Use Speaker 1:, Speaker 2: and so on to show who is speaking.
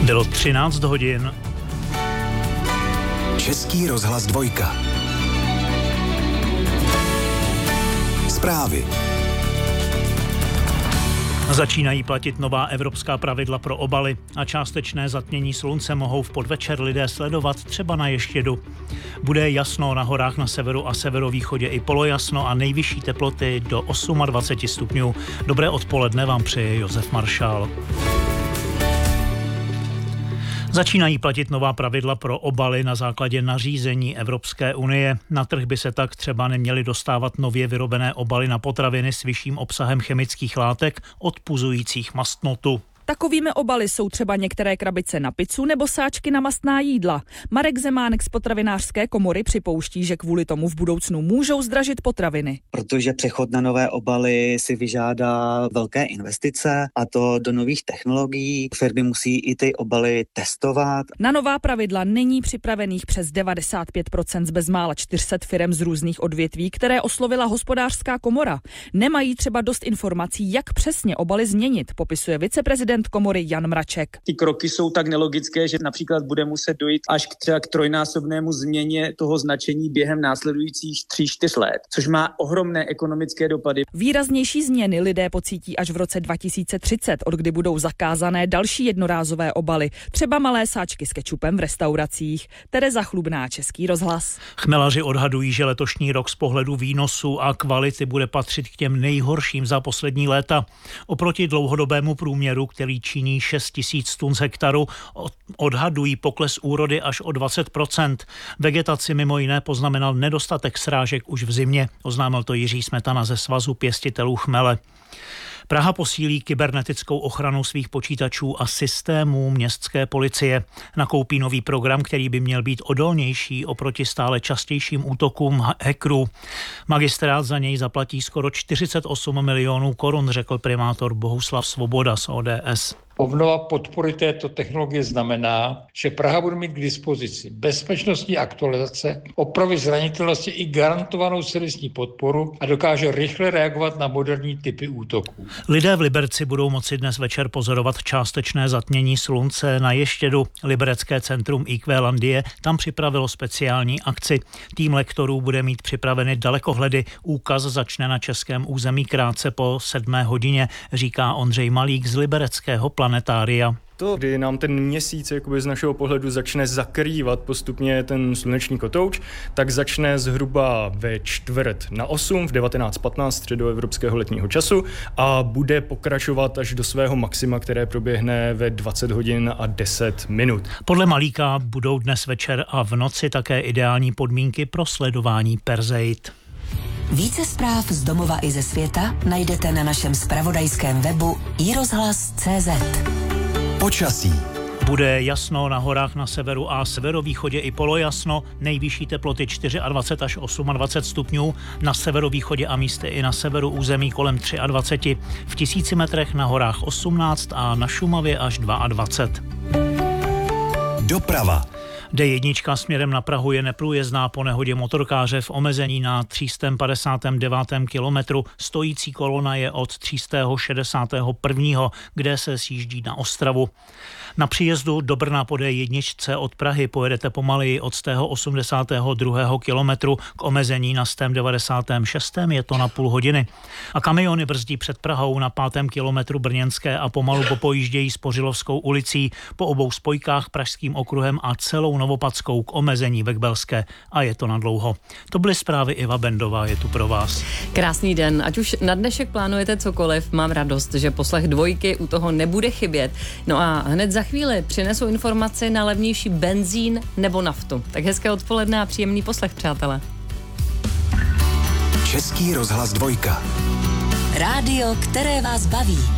Speaker 1: Bylo 13 hodin.
Speaker 2: Český rozhlas 2. Zprávy.
Speaker 1: Začínají platit nová evropská pravidla pro obaly a částečné zatmění slunce mohou v podvečer lidé sledovat třeba na Ještědu. Bude jasno na horách na severu a severovýchodě i polojasno a nejvyšší teploty do 28 stupňů. Dobré odpoledne vám přeje Josef Maršál. Začínají platit nová pravidla pro obaly na základě nařízení Evropské unie. Na trh by se tak třeba neměly dostávat nově vyrobené obaly na potraviny s vyšším obsahem chemických látek odpuzujících mastnotu.
Speaker 3: Takovými obaly jsou třeba některé krabice na pizzu nebo sáčky na mastná jídla. Marek Zemánek z Potravinářské komory připouští, že kvůli tomu v budoucnu můžou zdražit potraviny.
Speaker 4: Protože přechod na nové obaly si vyžádá velké investice a to do nových technologií. Firmy musí i ty obaly testovat.
Speaker 3: Na nová pravidla není připravených přes 95% z bezmála 400 firem z různých odvětví, které oslovila Hospodářská komora. Nemají třeba dost informací, jak přesně obaly změnit, popisuje viceprezident komory Jan Mraček.
Speaker 5: Ty kroky jsou tak nelogické, že například bude muset dojít až k trojnásobnému změně toho značení během následujících 3-4 let, což má ohromné ekonomické dopady.
Speaker 3: Výraznější změny lidé pocítí až v roce 2030, od kdy budou zakázané další jednorázové obaly, třeba malé sáčky s kečupem v restauracích. Tereza Chlubná, Český rozhlas.
Speaker 1: Chmelaři odhadují, že letošní rok z pohledu výnosu a kvality bude patřit k těm nejhorším za poslední léta. Oproti dlouhodobému průměru, který činí 6 000 tun z hektaru, odhadují pokles úrody až o 20%. Vegetaci mimo jiné poznamenal nedostatek srážek už v zimě, oznámil to Jiří Smetana ze Svazu pěstitelů chmele. Praha posílí kybernetickou ochranu svých počítačů a systémů městské policie. Nakoupí nový program, který by měl být odolnější oproti stále častějším útokům hackerů. Magistrát za něj zaplatí skoro 48 milionů korun, řekl primátor Bohuslav Svoboda z ODS.
Speaker 6: Obnova podpory této technologie znamená, že Praha bude mít k dispozici bezpečnostní aktualizace, opravy zranitelnosti i garantovanou servisní podporu a dokáže rychle reagovat na moderní typy útoků.
Speaker 1: Lidé v Liberci budou moci dnes večer pozorovat částečné zatmění slunce na Ještědu. Liberecké centrum IQ Landie tam připravilo speciální akci. Tým lektorů bude mít připraveny dalekohledy. Úkaz začne na českém území krátce po 7 hodině, říká Ondřej Malík z libereckého planetária.
Speaker 7: To, kdy nám ten měsíc z našeho pohledu začne zakrývat postupně ten sluneční kotouč, tak začne zhruba ve 7:45 v 19:15 středoevropského letního času a bude pokračovat až do svého maxima, které proběhne ve 20 hodin a 10 minut.
Speaker 1: Podle Malíka budou dnes večer a v noci také ideální podmínky pro sledování Perseid.
Speaker 8: Více zpráv z domova i ze světa najdete na našem zpravodajském webu iRozhlas.cz.
Speaker 2: Počasí.
Speaker 1: Bude jasno na horách na severu a severovýchodě i polojasno, nejvyšší teploty 24 až 28 stupňů, na severovýchodě a místy i na severu území kolem 23, v 1000 metrech na horách 18 a na Šumavě až 22.
Speaker 2: Doprava.
Speaker 1: D1 směrem na Prahu je neprůjezdná po nehodě motorkáře v omezení na 359. kilometru. Stojící kolona je od 361., kde se sjíždí na Ostravu. Na příjezdu do Brna po D1 od Prahy pojedete pomaleji od 182. kilometru k omezení na 196. je to na půl hodiny. A kamiony brzdí před Prahou na 5. kilometru Brněnské a pomalu popojíždějí Spořilovskou ulicí po obou spojkách Pražským okruhem a celou Novopadskou k omezení Vekbelské a je to nadlouho. To byly zprávy, Iva Bendová je tu pro vás.
Speaker 9: Krásný den, ať už na dnešek plánujete cokoliv, mám radost, že poslech Dvojky u toho nebude chybět. No a hned za chvíli přinesu informace na levnější benzín nebo naftu. Tak hezké odpoledne a příjemný poslech, přátelé.
Speaker 2: Český rozhlas 2.
Speaker 8: Rádio, které vás baví.